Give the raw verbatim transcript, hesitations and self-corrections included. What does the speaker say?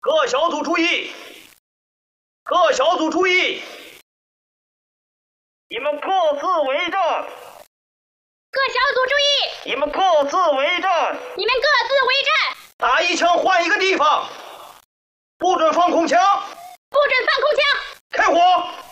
各小组注意！各小组注意！你们各自为战！ 各小组注意！ 你们各自为战！ 你们各自为战！ 打一枪换一个地方，不准放空枪！ 不准放空枪！ 开火！